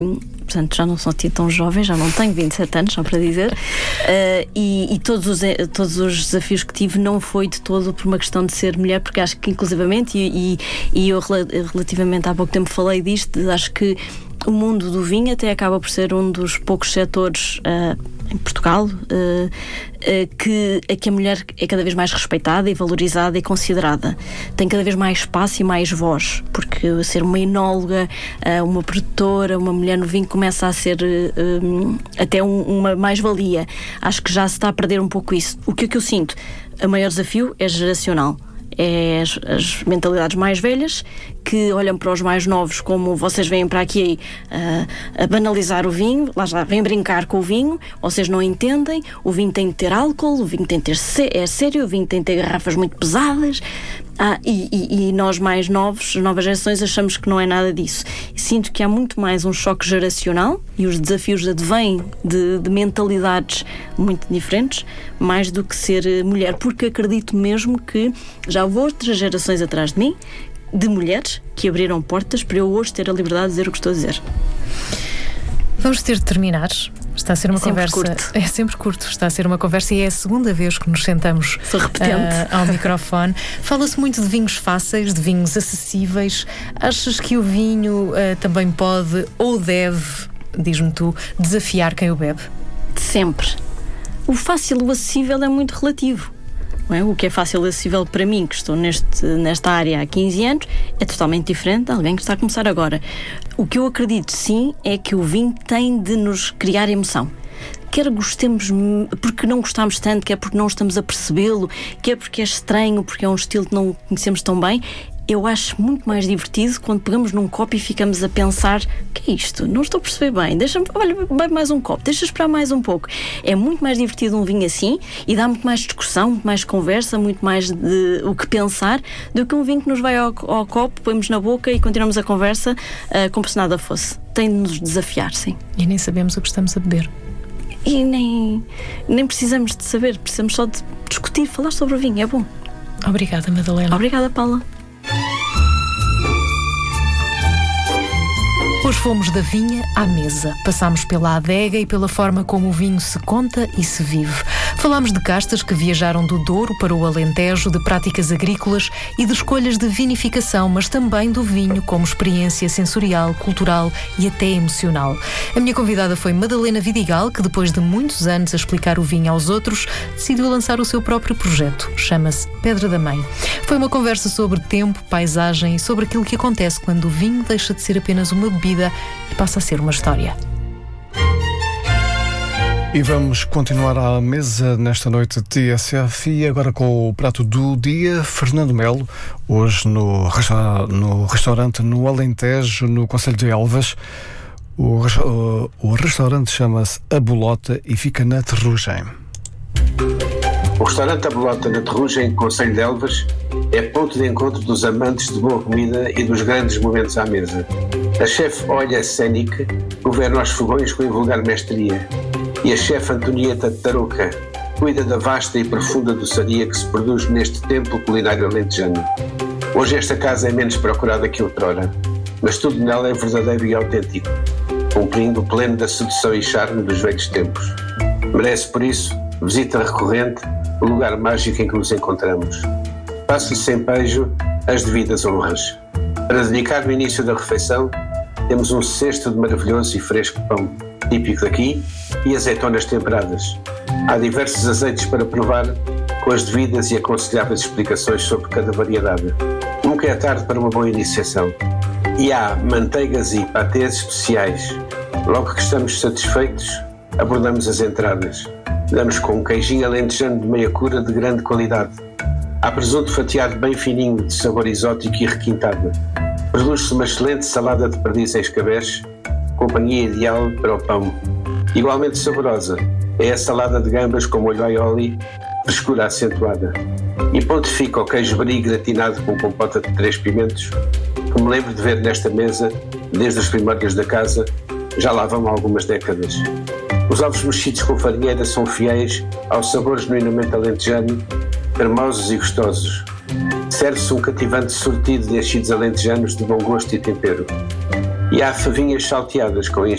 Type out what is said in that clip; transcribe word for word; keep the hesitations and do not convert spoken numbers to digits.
Portanto, já não sou tão jovem, já não tenho vinte e sete anos, só para dizer, uh, e, e todos, os, todos os desafios que tive não foi de todo por uma questão de ser mulher, porque acho que inclusivamente, e, e, e eu relativamente há pouco tempo falei disto, acho que o mundo do vinho até acaba por ser um dos poucos setores uh, em Portugal uh, uh, que, a que a mulher é cada vez mais respeitada e valorizada e considerada. Tem cada vez mais espaço e mais voz, porque ser uma enóloga, uh, uma produtora, uma mulher no vinho começa a ser uh, um, até um, uma mais-valia. Acho que já se está a perder um pouco isso. O que é que eu sinto? O maior desafio é geracional. É as, as mentalidades mais velhas que olham para os mais novos como vocês vêm para aqui uh, a banalizar o vinho, lá já vêm brincar com o vinho, vocês não entendem, o vinho tem de ter álcool, o vinho tem de ter é sério, o vinho tem de ter garrafas muito pesadas. Ah, e, e, e nós mais novos, as novas gerações, achamos que não é nada disso. Sinto que há muito mais um choque geracional e os desafios advêm de, de mentalidades muito diferentes, mais do que ser mulher, porque acredito mesmo que já houve outras gerações atrás de mim, de mulheres, que abriram portas para eu hoje ter a liberdade de dizer o que estou a dizer. Vamos ter de terminar. Está a ser uma sempre conversa. Curto. É sempre curto. Está a ser uma conversa e é a segunda vez que nos sentamos Sou repetente. Uh, ao microfone. Fala-se muito de vinhos fáceis, de vinhos acessíveis. Achas que o vinho uh, também pode ou deve, diz-me tu, desafiar quem o bebe? Sempre. O fácil, o acessível é muito relativo. Não é? O que é fácil e acessível para mim, que estou neste, nesta área há quinze anos, é totalmente diferente de alguém que está a começar agora. O que eu acredito, sim, é que o vinho tem de nos criar emoção. Quer gostemos porque não gostamos tanto, quer porque não estamos a percebê-lo, quer porque é estranho, porque é um estilo que não conhecemos tão bem. Eu acho muito mais divertido quando pegamos num copo e ficamos a pensar: que é isto? Não estou a perceber bem, deixa-me, olha, bebe mais um copo, deixa esperar mais um pouco. É muito mais divertido um vinho assim e dá muito mais discussão, muito mais conversa, muito mais de o que pensar do que um vinho que nos vai ao, ao copo, põemos na boca e continuamos a conversa uh, como se nada fosse. Tem de nos desafiar, sim. E nem sabemos o que estamos a beber. E nem, nem precisamos de saber, precisamos só de discutir, falar sobre o vinho, é bom. Obrigada, Madalena. Obrigada, Paula. Hoje fomos da vinha à mesa. Passámos pela adega e pela forma como o vinho se conta e se vive. Falámos de castas que viajaram do Douro para o Alentejo, de práticas agrícolas e de escolhas de vinificação, mas também do vinho como experiência sensorial, cultural e até emocional. A minha convidada foi Madalena Vidigal, que depois de muitos anos a explicar o vinho aos outros, decidiu lançar o seu próprio projeto. Chama-se Pedra da Mãe. Foi uma conversa sobre tempo, paisagem e sobre aquilo que acontece quando o vinho deixa de ser apenas uma bebida e passa a ser uma história. E vamos continuar à mesa nesta noite de T S F e agora com o prato do dia, Fernando Melo, hoje no, resta- no restaurante no Alentejo, no concelho de Elvas. O, o, o restaurante chama-se A Bolota e fica na Terrugem. O restaurante A Bolota na Terrugem, concelho de Elvas, é ponto de encontro dos amantes de boa comida e dos grandes momentos à mesa. A chefe Olha Sénic governa os fogões com invulgar mestria e a chefe Antonieta Tarouca cuida da vasta e profunda doçaria que se produz neste templo culinário alentejano. Hoje esta casa é menos procurada que outrora, mas tudo nela é verdadeiro e autêntico, cumprindo o pleno da sedução e charme dos velhos tempos. Merece, por isso, visita recorrente o lugar mágico em que nos encontramos. Faço-lhe sem pejo as devidas honras. Para dedicar no início da refeição, temos um cesto de maravilhoso e fresco pão, típico daqui, e azeitonas temperadas. Há diversos azeites para provar, com as devidas e aconselháveis explicações sobre cada variedade. Nunca é tarde para uma boa iniciação. E há manteigas e patês especiais. Logo que estamos satisfeitos, abordamos as entradas. Damos com um queijinho alentejano de meia cura de grande qualidade. Há presunto fatiado bem fininho, de sabor exótico e requintado. Produz-se uma excelente salada de perdiz em escabeche, companhia ideal para o pão. Igualmente saborosa é a salada de gambas com molho aioli, frescura acentuada. E pontifica o queijo brie gratinado com compota de três pimentos, que me lembro de ver nesta mesa desde os primórdios da casa, já lá vão algumas décadas. Os ovos mexidos com farinheira são fiéis aos sabores genuinamente alentejano, cremosos e gostosos. Serve-se um cativante sortido de enchidos alentejanos de bom gosto e tempero. E há favinhas salteadas com